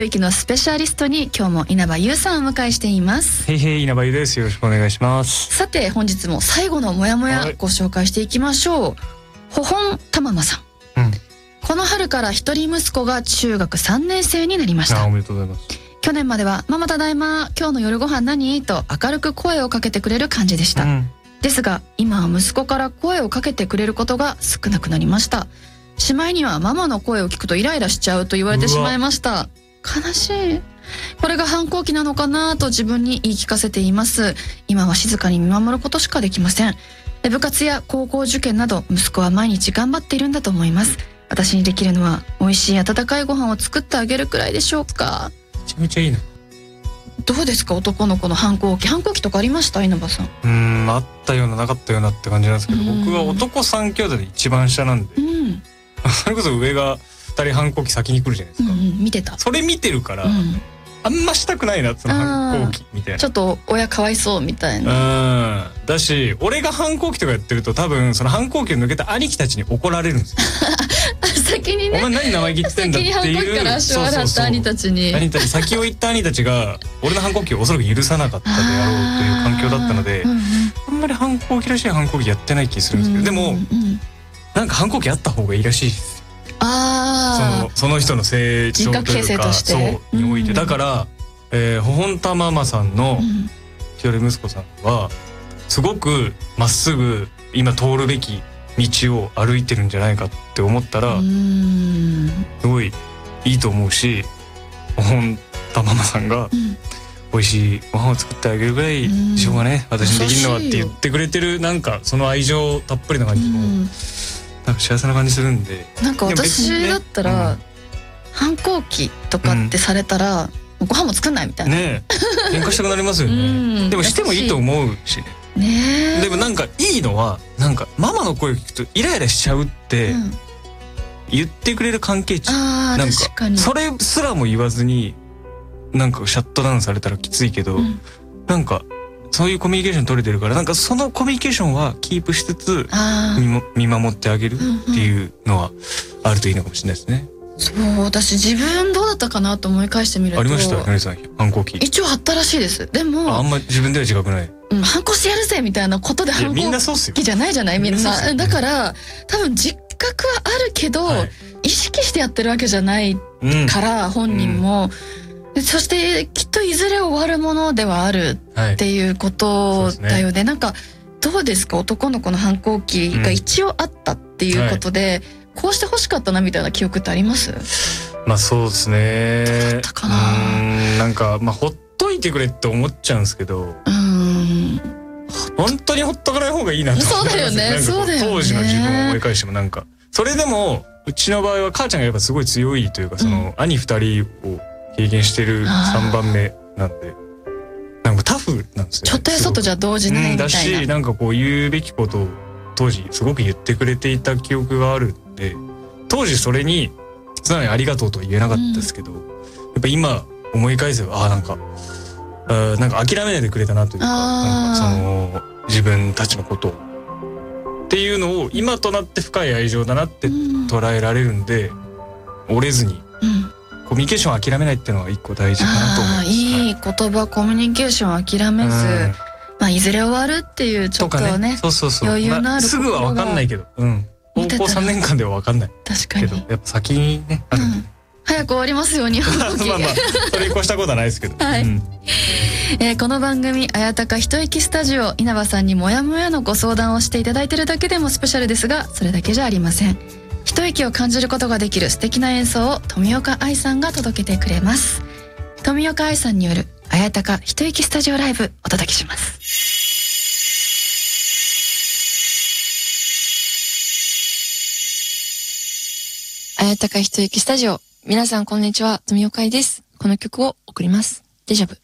息のスペシャリストに今日も稲葉優さんをお迎えしています。 へいへい、稲葉優です。よろしくお願いします。 さて本日も最後のモヤモヤご紹介していきましょう。ほほんたままさん、この春から一人息子が中学3年生になりました。 おめでとうございます。 去年まではママただいま、今日の夜ご飯何と明るく声をかけてくれる感じでした、ですが今は息子から声をかけてくれることが少なくなりました。しまいにはママの声を聞くとイライラしちゃうと言われてしまいました。悲しい。これが反抗期なのかなと自分に言い聞かせています。今は静かに見守ることしかできません。部活や高校受験など息子は毎日頑張っているんだと思います。私にできるのは美味しい温かいご飯を作ってあげるくらいでしょうか。 めちゃめちゃいいな。 どうですか、男の子の反抗期とかありました、稲葉さん。 あったようななかったようなって感じなんですけど、僕は男3兄弟で一番下なんで、それこそ上が2人反抗期先に来るじゃないですか、 見てた。 それ見てるから、あんましたくないな、その反抗期みたいな。 ちょっと親かわいそうみたいな。 だし、俺が反抗期とかやってると多分その反抗期を抜けた兄貴たちに怒られるんですよ。 先にね、 お前何生意気ってんだっていう、 先に反抗期から足を洗った兄たちに、 先を行った兄たちが俺の反抗期をおそらく許さなかったであろうという環境だったので、あんまり反抗期らしい反抗期やってない気するんですけど、でもなんか反抗期あった方がいいらしいです。その人の成長というか、そうにおいて、だからほほんたママさんの一人息子さんはすごくまっすぐ今通るべき道を歩いてるんじゃないかって思ったらすごいいいと思うし、ほほんたママさんが美味しいご飯を作ってあげるぐらいしょうがね、私にできるのはって言ってくれてる、なんかその愛情たっぷりな感じもなんか幸せな感じするんで。 なんか私だったら反抗期とかってされたらご飯も作んないみたいなね、喧嘩したくなりますよね。でもしてもいいと思うしね。でもなんかいいのは、なんかママの声を聞くとイライラしちゃうって言ってくれる関係値、なんかそれすらも言わずになんかシャットダウンされたらきついけど、なんかそういうコミュニケーション取れてるから、なんかそのコミュニケーションはキープしつつ見守ってあげるっていうのはあるといいのかもしれないですね。 そう、私自分どうだったかなと思い返してみると。 ありました、成さん反抗期。 一応あったらしいです。でもあんま自分では自覚ない。 反抗してやるぜみたいなことで反抗期じゃないじゃない、みんな。だから多分実覚はあるけど、意識してやってるわけじゃないから、本人も。そしてきっといずれ終わるものではあるっていうことだよね。なんかどうですか、男の子の反抗期が一応あったっていうことで、こうして欲しかったなみたいな記憶ってあります？ まあそうですね。どうだったかな。なんかまあほっといてくれって思っちゃうんですけど、本当にほっとかない方がいいなと思います。そうだよね。そうだよね。当時の自分を思い返してもなんか、それでもうちの場合は母ちゃんがやっぱすごい強いというか、その兄2人を経験してる3番目なんで、なんかタフなんですよね。ちょっとやそっとじゃ動じないみたいな。だし、なんかこう言うべきことを当時すごく言ってくれていた記憶があるんで、当時それに素直にありがとうとは言えなかったですけど、やっぱ今思い返せばなんか諦めないでくれたなというか、なんかその自分たちのことをっていうのを今となって深い愛情だなって捉えられるんで、折れずにコミュニケーションを諦めないっていうのは一個大事かなと思います。いい言葉、コミュニケーションを諦めず、まあいずれ終わるっていうちょっとね、余裕のあるすぐは分かんないけど、高校3年間では分かんない。 確かに。 けどやっぱ先にねあるんで。 早く終わりますように。 まあそれ越したことはないですけど。 この番組綾鷹一息スタジオ、稲葉さんにモヤモヤのご相談をしていただいているだけでもスペシャルですが、それだけじゃありません。一息を感じることができる素敵な演奏を富岡愛さんが届けてくれます。富岡愛さんによる綾鷹一息スタジオライブお届けします。綾鷹一息スタジオ、皆さんこんにちは、富岡愛です。この曲を送ります。デジャブ。